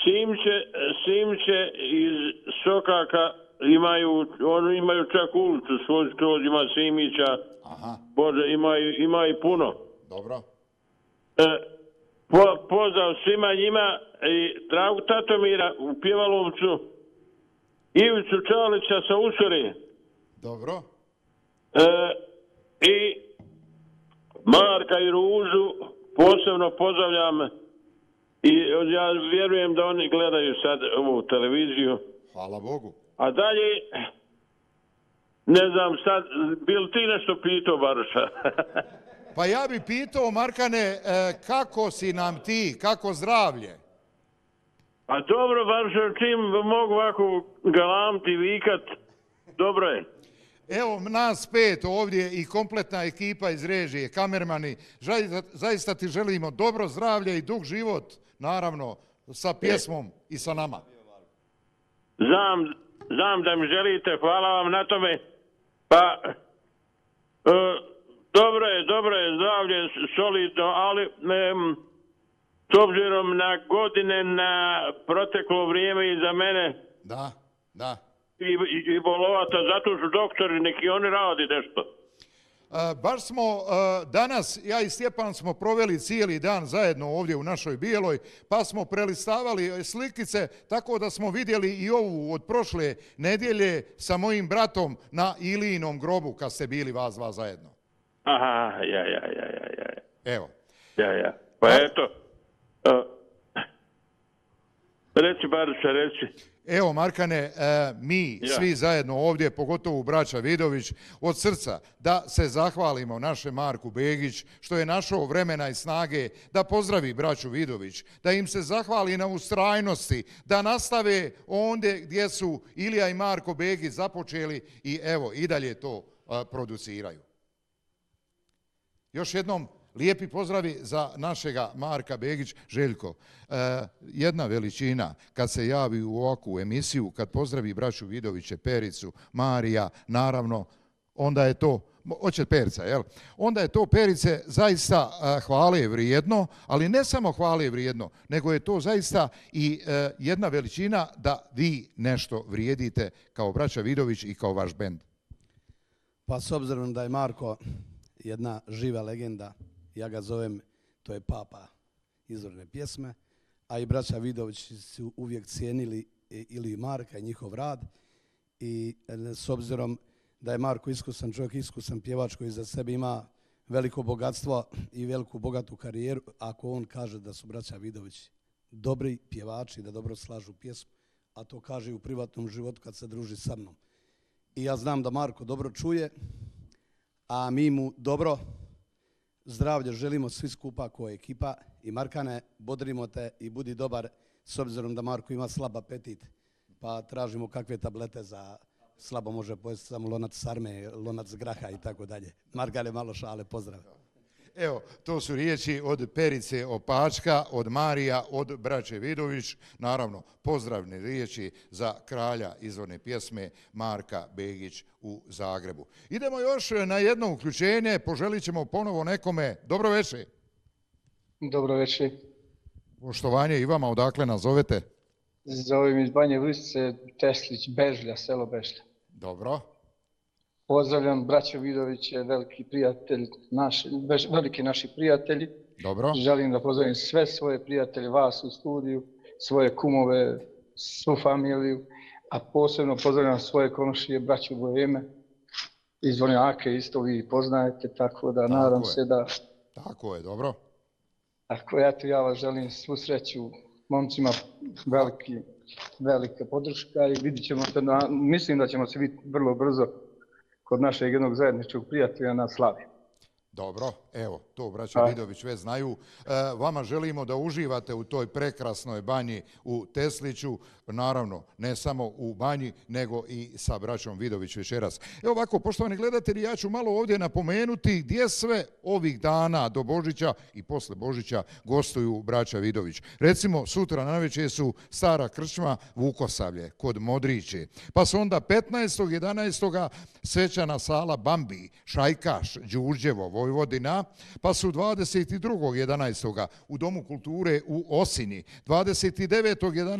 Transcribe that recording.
Simće iz Sokaka imaju čak ulicu svoj skroz, ima Simića. Aha. Bože, ima i puno. Dobro. Pozdrav svima njima i Dragu Tatomira u Pjevalovcu, Ivicu Čalića sa Usori. Dobro. I Marka i Ružu posebno pozdravljam i ja vjerujem da oni gledaju sad ovu televiziju. Hvala Bogu. A dalje, ne znam sad, bil ti nešto pitao, Baruša? Pa ja bi pitao, Markane, kako si nam ti, kako zdravlje? A dobro, Baruša, čim mogu ovako galamti, vikat, dobro je. Evo nas 5 ovdje i kompletna ekipa iz režije, kamermani, zaista ti želimo dobro zdravlje i dug život, naravno, sa pjesmom i sa nama. Znam da mi želite, hvala vam na tome. Pa, dobro je zdravlje, solidno, ali s obzirom na godine, na proteklo vrijeme i za mene. Da. I bolovata, zato su doktori, neki oni radi nešto. Baš smo danas, ja i Stjepan smo proveli cijeli dan zajedno ovdje u našoj Bijeloj, pa smo prelistavali slikice, tako da smo vidjeli i ovu od prošle nedjelje sa mojim bratom na Ilijinom grobu, kad ste bili vas dva zajedno. Aha, ja. Evo. Ja. Pa eto, reci, Baruša, reci. Evo, Markane, mi svi zajedno ovdje, pogotovo braća Vidović, od srca da se zahvalimo našem Marku Begić, što je našao vremena i snage da pozdravi braću Vidović, da im se zahvali na ustrajnosti, da nastave ondje gdje su Ilija i Marko Begić započeli i evo, i dalje to produciraju. Još jednom, lijepi pozdravi za našega Marka Begić. Željko, jedna veličina kad se javi u ovakvu emisiju, kad pozdravi braću Vidoviće, Pericu, Marija, naravno, onda je to, hoće Perica, jel? Onda je to, Perice, zaista hvale vrijedno, ali ne samo hvale vrijedno, nego je to zaista i jedna veličina da vi nešto vrijedite kao braća Vidović i kao vaš bend. Pa s obzirom da je Marko jedna živa legenda, ja ga zovem, to je papa izvorne pjesme, a i braća Vidović su uvijek cijenili ili Marka i njihov rad i s obzirom da je Marko iskusan čovjek, iskusan pjevač koji za sebe ima veliko bogatstvo i veliku bogatu karijeru, ako on kaže da su braća Vidović dobri pjevači, da dobro slažu pjesmu, a to kaže i u privatnom životu kad se druži sa mnom. I ja znam da Marko dobro čuje, a mi mu dobro zdravlje želimo svi skupa kao ekipa i Markane, bodrimo te i budi dobar s obzirom da Marko ima slab apetit, pa tražimo kakve tablete za slabo može pojesti samo lonac sarme, lonac graha i tako dalje. Markane, malo šale, pozdrav. Evo, to su riječi od Perice Opačka, od Marija, od braće Vidović, naravno pozdravne riječi za kralja izvorne pjesme Marka Begić u Zagrebu. Idemo još na jedno uključenje, poželit ćemo ponovo nekome. Dobro večer. Dobro večer. Poštovanje i vama, odakle nas zovete? Zovem iz Banje Vršce, Teslić, Bežlja, selo Bežlja. Dobro. Pozdravljam braćo Vidoviće, veliki prijatelj, veliki naši prijatelji. Dobro. Želim da pozdravim sve svoje prijatelje, vas u studiju, svoje kumove, svu familiju, a posebno pozdravljam svoje konošije, braću Bojeme, iz Vornjake, isto vi poznajete, tako da nadam se da... Tako je, dobro. Tako eto, ja vas želim svu sreću, momcima velika podrška i vidit ćemo se, mislim da ćemo se vidjeti vrlo brzo kod našeg jednog zajedničkog prijatelja na slavi. Dobro, evo, to braća Vidović već znaju. Vama želimo da uživate u toj prekrasnoj banji u Tesliću, naravno, ne samo u banji, nego i sa braćom Vidović večeras. Evo ovako, poštovani gledatelji, ja ću malo ovdje napomenuti gdje sve ovih dana do Božića i posle Božića gostuju braća Vidović. Recimo, sutra navečer su Stara krčma Vukosavlje kod Modriće, pa su onda 15.11. svečana sala Bambi, Šajkaš, Đurđevo, Vojvodina, pa su 22.11. u Domu kulture u Osini, 29.11.